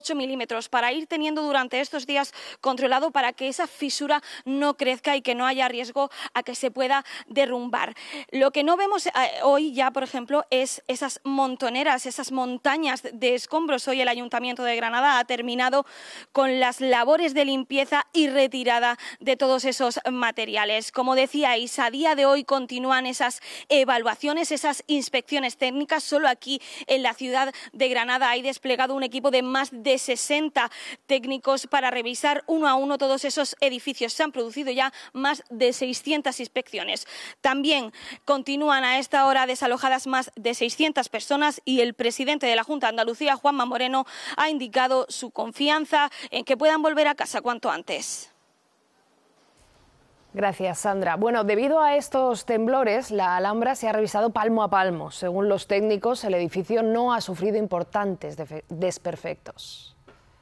8 milímetros para ir teniendo durante estos días controlado para que esa fisura no crezca y que no haya riesgo a que se pueda derrumbar. Lo que no vemos hoy ya, por ejemplo, es esas montoneras, esas montañas de escombros. Hoy el Ayuntamiento de Granada ha terminado con las labores de limpieza y retirada de todos esos materiales. Como decíais, a día de hoy continúan esas evaluaciones, esas inspecciones técnicas. Solo aquí en la ciudad de Granada hay desplegado un equipo de más de 60 técnicos para revisar uno a uno todos esos edificios. Se han producido ya más de 600 inspecciones. También continúan a esta hora desalojadas más de 600 personas y el presidente de la Junta de Andalucía, Juanma Moreno, ha indicado su confianza en que puedan volver a casa cuanto antes. Gracias, Sandra. Bueno, debido a estos temblores, la Alhambra se ha revisado palmo a palmo. Según los técnicos, el edificio no ha sufrido importantes desperfectos.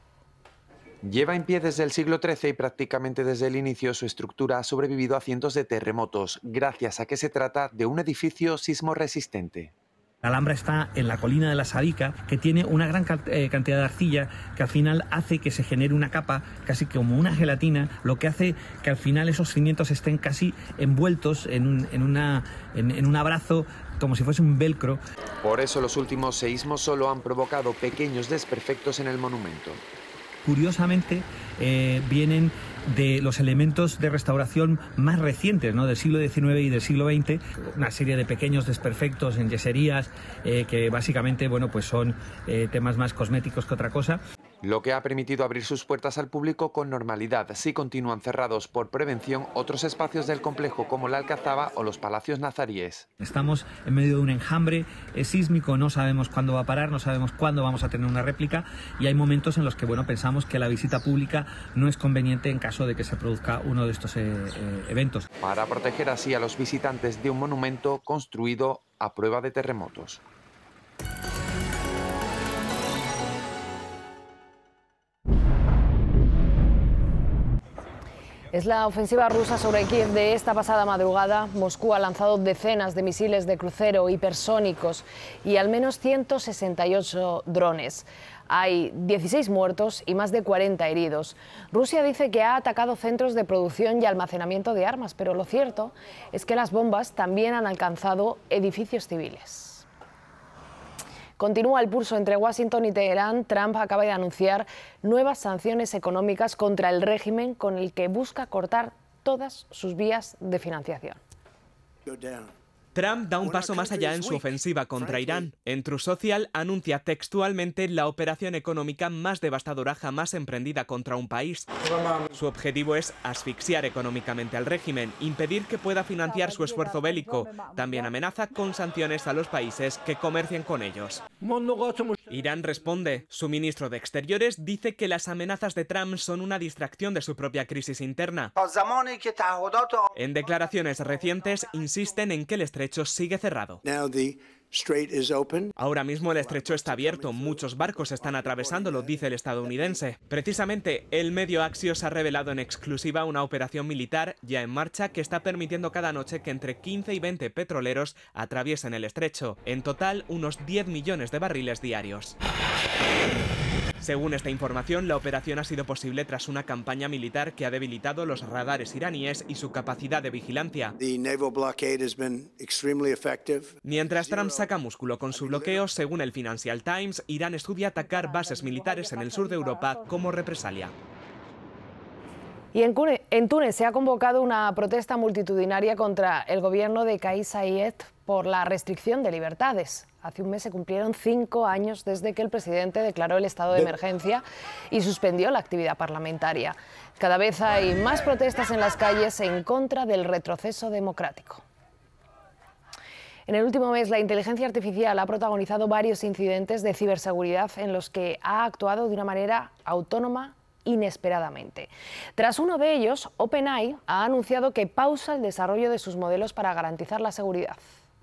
Lleva en pie desde el siglo XIII y prácticamente desde el inicio su estructura ha sobrevivido a cientos de terremotos, gracias a que se trata de un edificio sismorresistente. La Alhambra está en la colina de la Sabica, que tiene una gran cantidad de arcilla que al final hace que se genere una capa casi como una gelatina, lo que hace que al final esos cimientos estén casi envueltos en un abrazo como si fuese un velcro. Por eso los últimos seísmos solo han provocado pequeños desperfectos en el monumento. Curiosamente, vienen de los elementos de restauración más recientes, ¿no?, del siglo XIX y del siglo XX, una serie de pequeños desperfectos en yeserías que básicamente, bueno, pues son temas más cosméticos que otra cosa. Lo que ha permitido abrir sus puertas al público con normalidad. Sí continúan cerrados por prevención otros espacios del complejo como la Alcazaba o los Palacios Nazaríes. Estamos en medio de un enjambre sísmico, no sabemos cuándo va a parar, no sabemos cuándo vamos a tener una réplica y hay momentos en los que, bueno, pensamos que la visita pública no es conveniente en caso de que se produzca uno de estos eventos. Para proteger así a los visitantes de un monumento construido a prueba de terremotos. Es la ofensiva rusa sobre Kiev de esta pasada madrugada. Moscú ha lanzado decenas de misiles de crucero hipersónicos y al menos 168 drones. Hay 16 muertos y más de 40 heridos. Rusia dice que ha atacado centros de producción y almacenamiento de armas, pero lo cierto es que las bombas también han alcanzado edificios civiles. Continúa el pulso entre Washington y Teherán. Trump acaba de anunciar nuevas sanciones económicas contra el régimen con el que busca cortar todas sus vías de financiación. Trump da un paso más allá en su ofensiva contra Irán. En Truth Social anuncia textualmente la operación económica más devastadora jamás emprendida contra un país. Su objetivo es asfixiar económicamente al régimen, impedir que pueda financiar su esfuerzo bélico. También amenaza con sanciones a los países que comercien con ellos. Irán responde. Su ministro de Exteriores dice que las amenazas de Trump son una distracción de su propia crisis interna. En declaraciones recientes insisten en que el estrecho sigue cerrado. Ahora mismo el estrecho está abierto, muchos barcos están atravesándolo, dice el estadounidense. Precisamente, el medio Axios ha revelado en exclusiva una operación militar ya en marcha que está permitiendo cada noche que entre 15 y 20 petroleros atraviesen el estrecho. En total, unos 10 millones de barriles diarios. Según esta información, la operación ha sido posible tras una campaña militar que ha debilitado los radares iraníes y su capacidad de vigilancia. Mientras Trump saca músculo con su bloqueo, según el Financial Times, Irán estudia atacar bases militares en el sur de Europa como represalia. Y en Túnez se ha convocado una protesta multitudinaria contra el gobierno de Kais Saied por la restricción de libertades. Hace un mes se cumplieron 5 años desde que el presidente declaró el estado de emergencia y suspendió la actividad parlamentaria. Cada vez hay más protestas en las calles en contra del retroceso democrático. En el último mes, la inteligencia artificial ha protagonizado varios incidentes de ciberseguridad en los que ha actuado de una manera autónoma inesperadamente. Tras uno de ellos, OpenAI ha anunciado que pausa el desarrollo de sus modelos para garantizar la seguridad.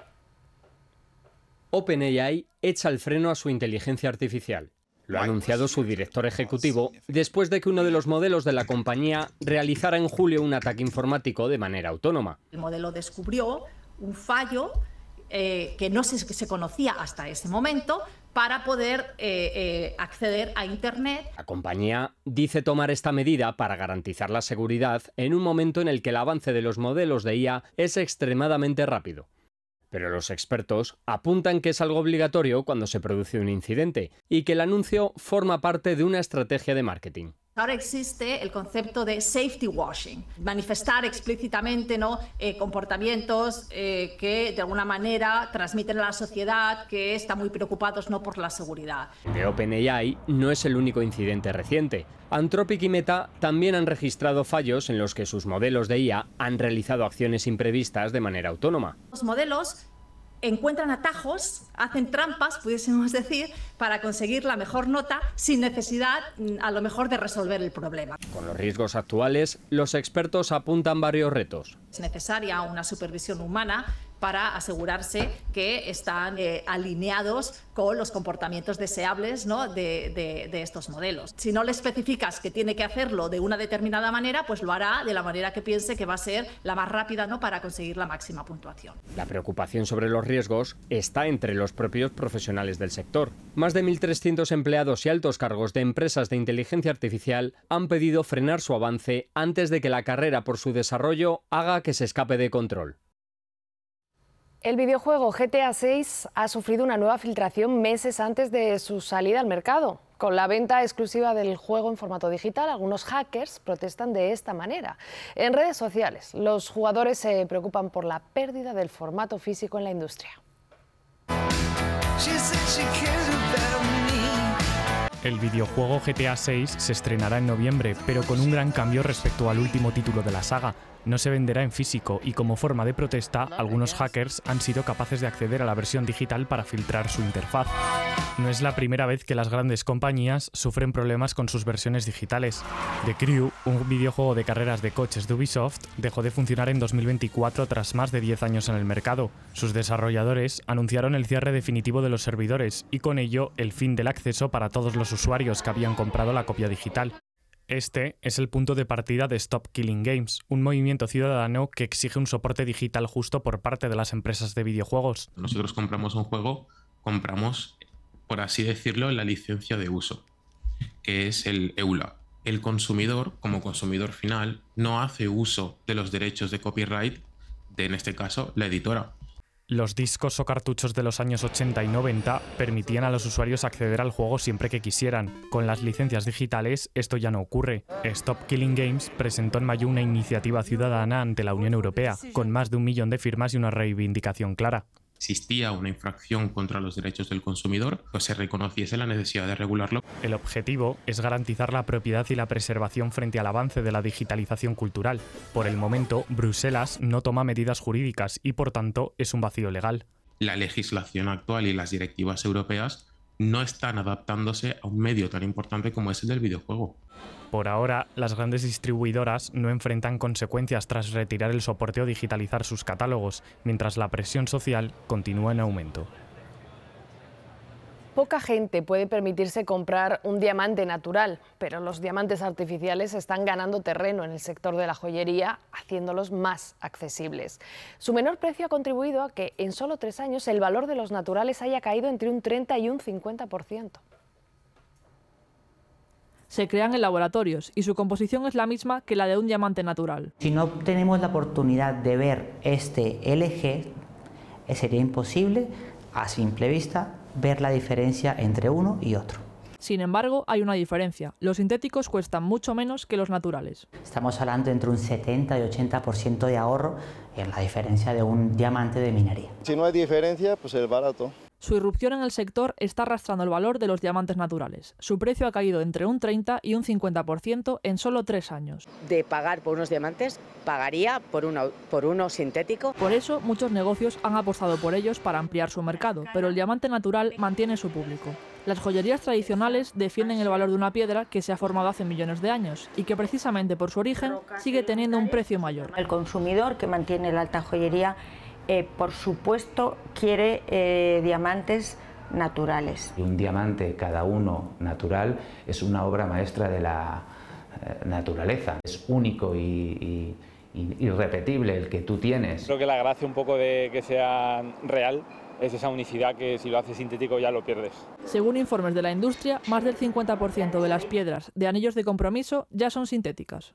OpenAI echa el freno a su inteligencia artificial. Lo ha anunciado su director ejecutivo después de que uno de los modelos de la compañía realizara en julio un ataque informático de manera autónoma. El modelo descubrió un fallo que no se conocía hasta ese momento para poder acceder a Internet. La compañía dice tomar esta medida para garantizar la seguridad en un momento en el que el avance de los modelos de IA es extremadamente rápido. Pero los expertos apuntan que es algo obligatorio cuando se produce un incidente y que el anuncio forma parte de una estrategia de marketing. Ahora existe el concepto de safety washing, manifestar explícitamente, ¿no?, comportamientos que de alguna manera transmiten a la sociedad que está muy preocupados, ¿no?, por la seguridad. El de OpenAI no es el único incidente reciente. Anthropic y Meta también han registrado fallos en los que sus modelos de IA han realizado acciones imprevistas de manera autónoma. Los modelos encuentran atajos, hacen trampas, pudiésemos decir, para conseguir la mejor nota sin necesidad, a lo mejor, de resolver el problema. Con los riesgos actuales, los expertos apuntan varios retos. Es necesaria una supervisión humana para asegurarse que están alineados con los comportamientos deseables, ¿no?, de estos modelos. Si no le especificas que tiene que hacerlo de una determinada manera, pues lo hará de la manera que piense que va a ser la más rápida, ¿no?, para conseguir la máxima puntuación. La preocupación sobre los riesgos está entre los propios profesionales del sector. Más de 1.300 empleados y altos cargos de empresas de inteligencia artificial han pedido frenar su avance antes de que la carrera por su desarrollo haga que se escape de control. El videojuego GTA 6 ha sufrido una nueva filtración meses antes de su salida al mercado. Con la venta exclusiva del juego en formato digital, algunos hackers protestan de esta manera. En redes sociales, los jugadores se preocupan por la pérdida del formato físico en la industria. El videojuego GTA 6 se estrenará en noviembre, pero con un gran cambio respecto al último título de la saga. No se venderá en físico y, como forma de protesta, algunos hackers han sido capaces de acceder a la versión digital para filtrar su interfaz. No es la primera vez que las grandes compañías sufren problemas con sus versiones digitales. The Crew, un videojuego de carreras de coches de Ubisoft, dejó de funcionar en 2024 tras más de 10 años en el mercado. Sus desarrolladores anunciaron el cierre definitivo de los servidores y, con ello, el fin del acceso para todos los usuarios que habían comprado la copia digital. Este es el punto de partida de Stop Killing Games, un movimiento ciudadano que exige un soporte digital justo por parte de las empresas de videojuegos. Nosotros compramos un juego, compramos, por así decirlo, la licencia de uso, que es el EULA. El consumidor, como consumidor final, no hace uso de los derechos de copyright de, en este caso, la editora. Los discos o cartuchos de los años 80 y 90 permitían a los usuarios acceder al juego siempre que quisieran. Con las licencias digitales esto ya no ocurre. Stop Killing Games presentó en mayo una iniciativa ciudadana ante la Unión Europea, con más de 1 millón de firmas y una reivindicación clara. Existía una infracción contra los derechos del consumidor, pues se reconociese la necesidad de regularlo. El objetivo es garantizar la propiedad y la preservación frente al avance de la digitalización cultural. Por el momento, Bruselas no toma medidas jurídicas y, por tanto, es un vacío legal. La legislación actual y las directivas europeas no están adaptándose a un medio tan importante como es el del videojuego. Por ahora, las grandes distribuidoras no enfrentan consecuencias tras retirar el soporte o digitalizar sus catálogos, mientras la presión social continúa en aumento. Poca gente puede permitirse comprar un diamante natural, pero los diamantes artificiales están ganando terreno en el sector de la joyería, haciéndolos más accesibles. Su menor precio ha contribuido a que en solo 3 años el valor de los naturales haya caído entre un 30 y un 50%. Se crean en laboratorios y su composición es la misma que la de un diamante natural. Si no tenemos la oportunidad de ver este LG, sería imposible, a simple vista, ver la diferencia entre uno y otro. Sin embargo, hay una diferencia. Los sintéticos cuestan mucho menos que los naturales. Estamos hablando entre un 70 y 80% de ahorro en la diferencia de un diamante de minería. Si no hay diferencia, pues es barato. Su irrupción en el sector está arrastrando el valor de los diamantes naturales. Su precio ha caído entre un 30 y un 50% en solo 3 años. De pagar por unos diamantes, pagaría por uno sintético. Por eso, muchos negocios han apostado por ellos para ampliar su mercado, pero el diamante natural mantiene su público. Las joyerías tradicionales defienden el valor de una piedra que se ha formado hace millones de años y que precisamente por su origen sigue teniendo un precio mayor. El consumidor que mantiene la alta joyería por supuesto quiere diamantes naturales. Un diamante, cada uno natural, es una obra maestra de la naturaleza. Es único y irrepetible el que tú tienes. Creo que la gracia un poco de que sea real es esa unicidad que si lo haces sintético ya lo pierdes. Según informes de la industria, más del 50% de las piedras de anillos de compromiso ya son sintéticas.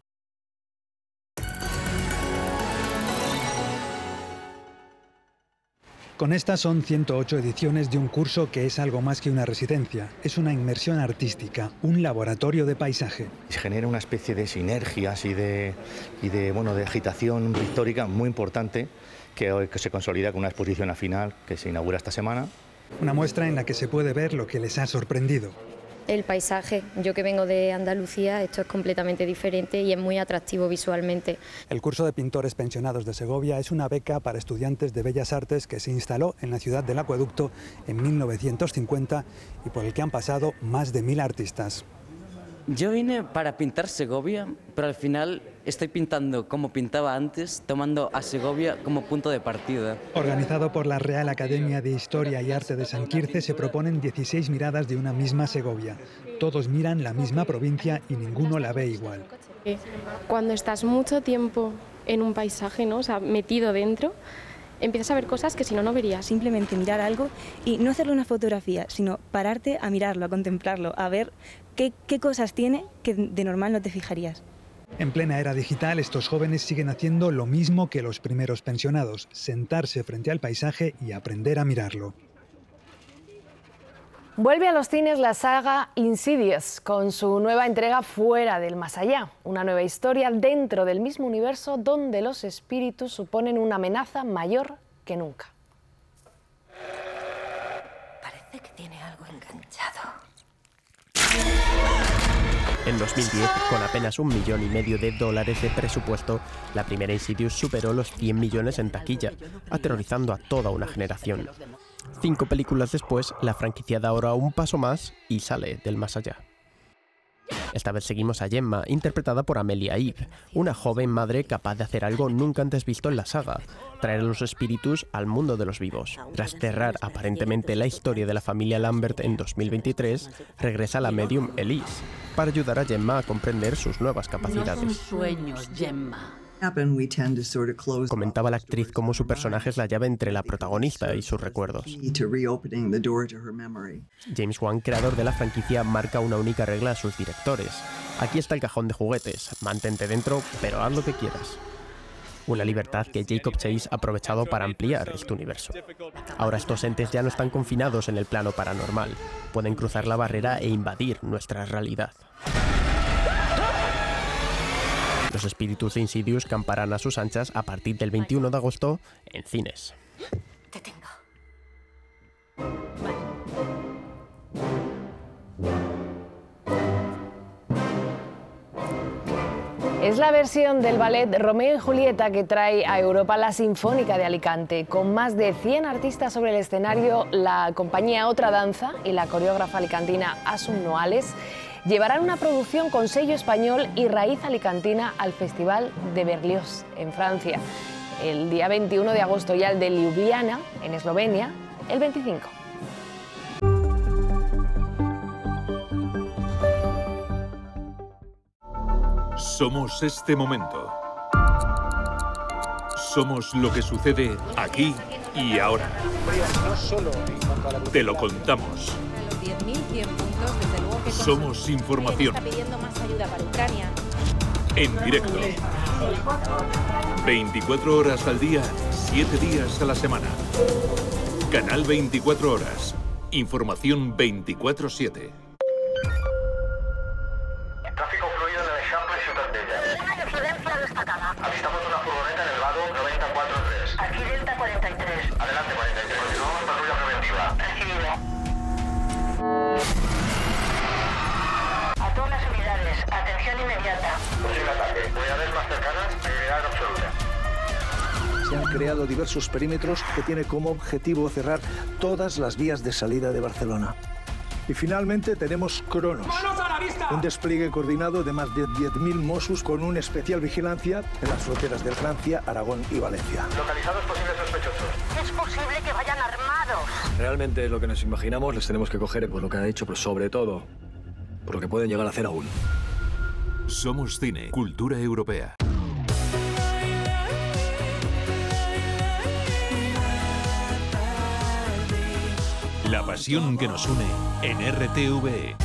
Con estas son 108 ediciones de un curso que es algo más que una residencia. Es una inmersión artística, un laboratorio de paisaje. Se genera una especie de sinergias y de agitación pictórica muy importante que se consolida con una exposición al final que se inaugura esta semana. Una muestra en la que se puede ver lo que les ha sorprendido. El paisaje, yo que vengo de Andalucía, esto es completamente diferente y es muy atractivo visualmente. El curso de pintores pensionados de Segovia es una beca para estudiantes de Bellas Artes que se instaló en la ciudad del Acueducto en 1950 y por el que han pasado más de 1000 artistas. Yo vine para pintar Segovia, pero al final estoy pintando como pintaba antes, tomando a Segovia como punto de partida. Organizado por la Real Academia de Historia y Arte de San Quirce, se proponen 16 miradas de una misma Segovia. Todos miran la misma provincia y ninguno la ve igual. Cuando estás mucho tiempo en un paisaje, ¿no? O sea, metido dentro, empiezas a ver cosas que si no, no verías. Simplemente mirar algo y no hacerle una fotografía, sino pararte a mirarlo, a contemplarlo, a ver qué cosas tiene que de normal no te fijarías. En plena era digital, estos jóvenes siguen haciendo lo mismo que los primeros pensionados, sentarse frente al paisaje y aprender a mirarlo. Vuelve a los cines la saga Insidious con su nueva entrega Fuera del Más Allá, una nueva historia dentro del mismo universo donde los espíritus suponen una amenaza mayor que nunca. Parece que tiene algo enganchado. En 2010, con apenas $1,5 millones de presupuesto, la primera Insidious superó los 100 millones en taquilla, aterrorizando a toda una generación. 5 películas después, la franquicia da ahora un paso más y sale del más allá. Esta vez seguimos a Gemma, interpretada por Amelia Eve, una joven madre capaz de hacer algo nunca antes visto en la saga, traer a los espíritus al mundo de los vivos. Tras cerrar aparentemente la historia de la familia Lambert en 2023, regresa la medium Elise, para ayudar a Gemma a comprender sus nuevas capacidades. No son sueños, Gemma. Comentaba la actriz cómo su personaje es la llave entre la protagonista y sus recuerdos. James Wan, creador de la franquicia, marca una única regla a sus directores. Aquí está el cajón de juguetes, mantente dentro, pero haz lo que quieras. Una libertad que Jacob Chase ha aprovechado para ampliar este universo. Ahora estos entes ya no están confinados en el plano paranormal, pueden cruzar la barrera e invadir nuestra realidad. Los espíritus de Insidious camparán a sus anchas a partir del 21 de agosto en cines. Te tengo. Es la versión del ballet Romeo y Julieta que trae a Europa la Sinfónica de Alicante. Con más de 100 artistas sobre el escenario, la compañía Otra Danza y la coreógrafa alicantina Asun Noales llevarán una producción con sello español y raíz alicantina al Festival de Berlioz, en Francia, el día 21 de agosto y al de Ljubljana, en Eslovenia, el 25. Somos este momento. Somos lo que sucede aquí y ahora. Te lo contamos. Somos información. En directo. 24 horas al día, 7 días a la semana. Canal 24 horas. Información 24/7. Tráfico fluido en el Eixample Ciutat Vella. Una incidencia destacada. Avistamos una furgoneta en el vado 9043. Aquí Delta 43. Adelante 43. Continuamos patrulla preventiva. Recibido. A todas las unidades, atención inmediata. Posible ataque. Unidades más cercanas, prioridad absoluta. Se han creado diversos perímetros que tienen como objetivo cerrar todas las vías de salida de Barcelona. Y finalmente tenemos Cronos, un despliegue coordinado de más de 10.000 Mossos con una especial vigilancia en las fronteras de Francia, Aragón y Valencia. Localizados posibles sospechosos. Es posible que vayan armados. Realmente lo que nos imaginamos les tenemos que coger por lo que han hecho, pero sobre todo por lo que pueden llegar a hacer aún. Somos cine, cultura europea. La pasión que nos une en RTVE.